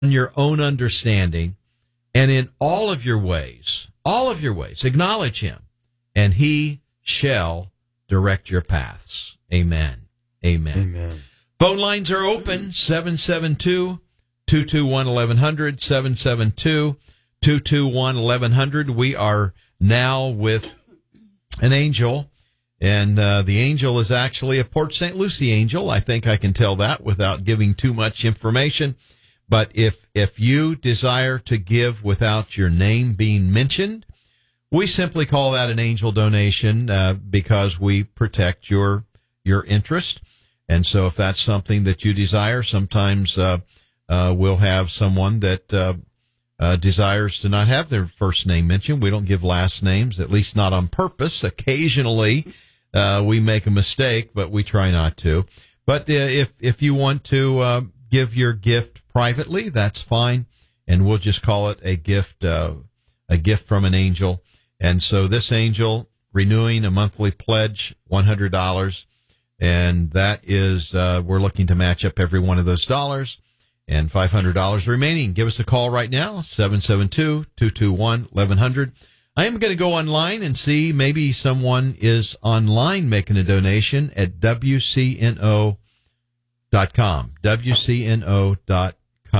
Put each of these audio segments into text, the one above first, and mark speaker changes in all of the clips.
Speaker 1: your own understanding, and in all of your ways, acknowledge him, and he shall direct your paths. Amen. Amen.
Speaker 2: Amen.
Speaker 1: Phone lines are open, 772-221-1100, 772-221-1100. We are now with an angel, and the angel is actually a Port St. Lucie angel. I think I can tell that without giving too much information. But if you desire to give without your name being mentioned, we simply call that an angel donation because we protect your interest. And so if that's something that you desire, sometimes we'll have someone that desires to not have their first name mentioned. We don't give last names, at least not on purpose. Occasionally we make a mistake, but we try not to. But if you want to give your gift privately, that's fine, and we'll just call it a gift from an angel. And so this angel renewing a monthly pledge, $100, and that is we're looking to match up every one of those dollars, and $500 remaining. Give us a call right now, 772-221-1100. I am going to go online and see maybe someone is online making a donation at WCNO.com. WCNO.com.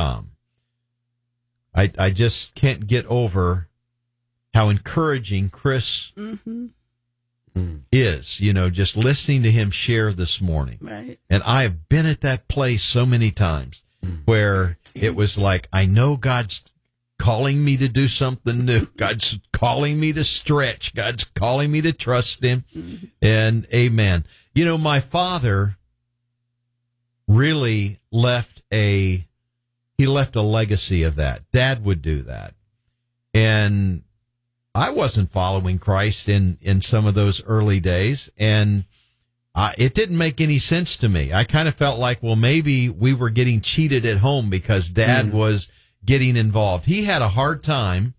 Speaker 1: I just can't get over how encouraging Chris is, just listening to him share this morning.
Speaker 3: Right.
Speaker 1: And I have been at that place so many times where it was like, I know God's calling me to do something new. God's calling me to stretch. God's calling me to trust him. And amen. My father really left a legacy of that. Dad would do that. And I wasn't following Christ in some of those early days, and it didn't make any sense to me. I kind of felt like, well, maybe we were getting cheated at home because Dad was getting involved. He had a hard time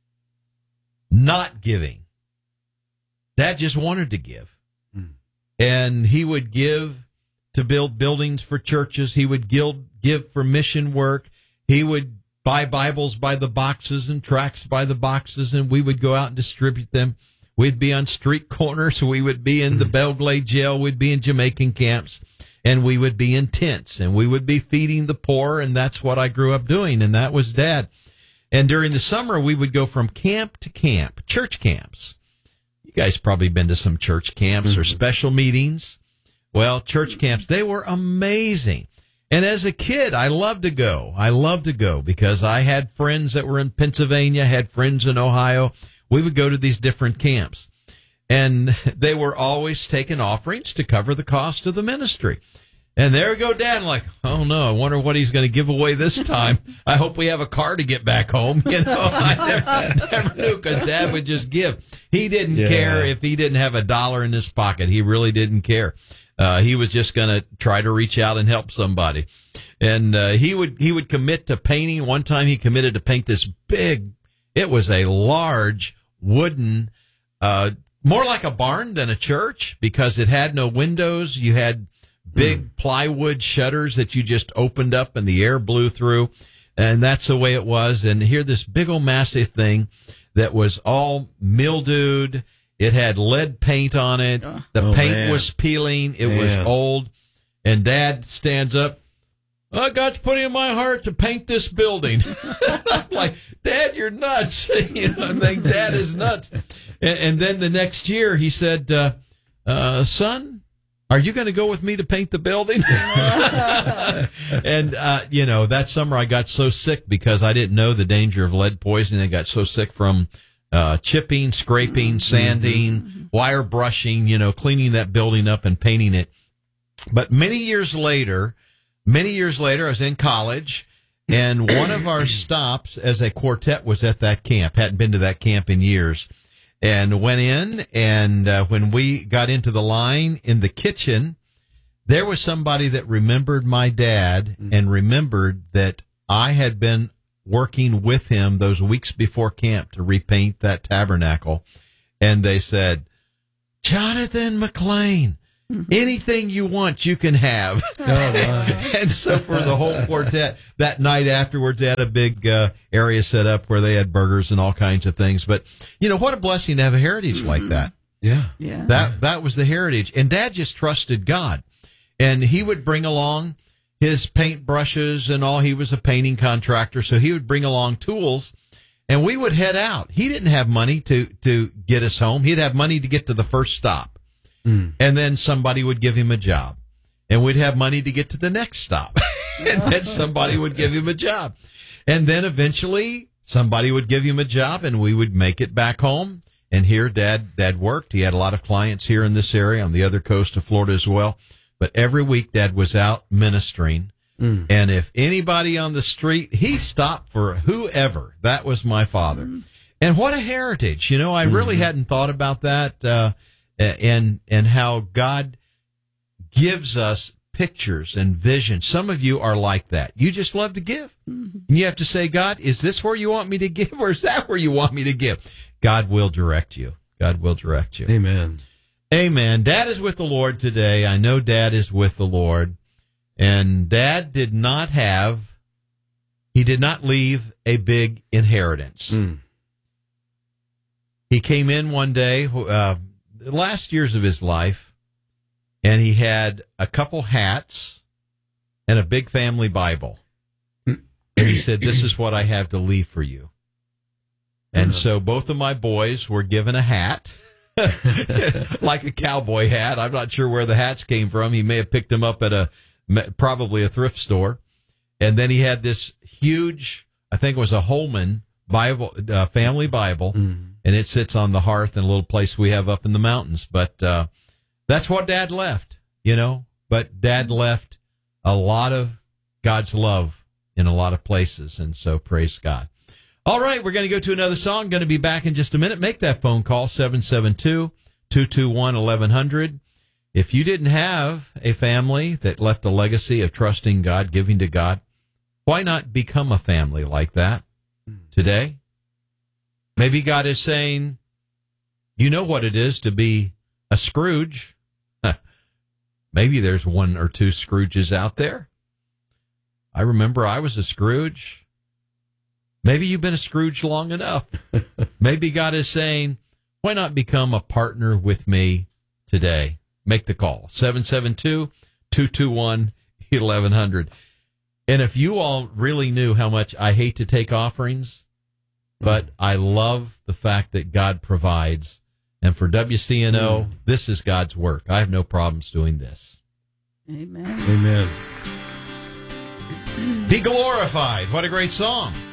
Speaker 1: not giving. Dad just wanted to give. And he would give to build buildings for churches. He would give for mission work. He would buy Bibles by the boxes and tracts by the boxes, and we would go out and distribute them. We'd be on street corners. We would be in the Belglade jail. We'd be in Jamaican camps, and we would be in tents, and we would be feeding the poor, and that's what I grew up doing, and that was Dad. And during the summer, we would go from camp to camp, church camps. You guys probably been to some church camps or special meetings. Well, church camps, they were amazing. And as a kid, I loved to go. I loved to go because I had friends that were in Pennsylvania, had friends in Ohio. We would go to these different camps. And they were always taking offerings to cover the cost of the ministry. And there we go, Dad. I'm like, oh, no, I wonder what he's going to give away this time. I hope we have a car to get back home. I never knew because Dad would just give. He didn't care if he didn't have $1 in his pocket. He really didn't care. He was just going to try to reach out and help somebody. And he would commit to painting. One time he committed to paint this big, it was a large wooden, more like a barn than a church because it had no windows. You had big plywood shutters that you just opened up and the air blew through. And that's the way it was. And here, this big old massive thing that was all mildewed. It had lead paint on it. The paint was peeling. It was old. And Dad stands up. Oh, God's put it in my heart to paint this building. I'm like, Dad, you're nuts. I think Dad is nuts. And then the next year he said, son, are you going to go with me to paint the building? And, that summer I got so sick because I didn't know the danger of lead poisoning. I got so sick from chipping, scraping, sanding, wire brushing, cleaning that building up and painting it. But many years later, I was in college, and one of our stops as a quartet was at that camp. Hadn't been to that camp in years. And went in, and when we got into the line in the kitchen, there was somebody that remembered my dad and remembered that I had been working with him those weeks before camp to repaint that tabernacle. And they said, Jonathan McLean, Anything you want, you can have. And so for the whole quartet, that night afterwards, they had a big area set up where they had burgers and all kinds of things. But, what a blessing to have a heritage like that.
Speaker 2: Yeah.
Speaker 1: That was the heritage. And Dad just trusted God. And he would bring along his paint brushes and all. He was a painting contractor, so he would bring along tools. And we would head out. He didn't have money to get us home. He'd have money to get to the first stop. And then somebody would give him a job. And we'd have money to get to the next stop. And then somebody would give him a job. And then eventually somebody would give him a job and we would make it back home. And here Dad worked. He had a lot of clients here in this area, on the other coast of Florida as well. But every week Dad was out ministering. And if anybody on the street, he stopped for whoever. That was my father. And what a heritage. I really hadn't thought about that. And how God gives us pictures and visions. Some of you are like that. You just love to give. And you have to say, God, is this where you want me to give, or is that where you want me to give? God will direct you. God will direct you.
Speaker 2: Amen.
Speaker 1: Amen. Dad is with the Lord today. I know Dad is with the Lord. And Dad did not leave a big inheritance. He came in one day, the last years of his life, and he had a couple hats and a big family Bible. And he said, this is what I have to leave for you. And so both of my boys were given a hat, like a cowboy hat. I'm not sure where the hats came from. He may have picked them up at probably a thrift store. And then he had this huge, I think it was a Holman Bible, family Bible. And it sits on the hearth in a little place we have up in the mountains. But that's what Dad left, But Dad left a lot of God's love in a lot of places. And so praise God. All right, we're going to go to another song. Going to be back in just a minute. Make that phone call, 772-221-1100. If you didn't have a family that left a legacy of trusting God, giving to God, why not become a family like that today? Maybe God is saying, you know what it is to be a Scrooge. Maybe there's one or two Scrooges out there. I remember I was a Scrooge. Maybe you've been a Scrooge long enough. Maybe God is saying, why not become a partner with me today? Make the call, 772-221-1100. And if you all really knew how much I hate to take offerings, but I love the fact that God provides. And for WCNO, this is God's work. I have no problems doing this.
Speaker 3: Amen.
Speaker 2: Amen.
Speaker 1: Be glorified. What a great song.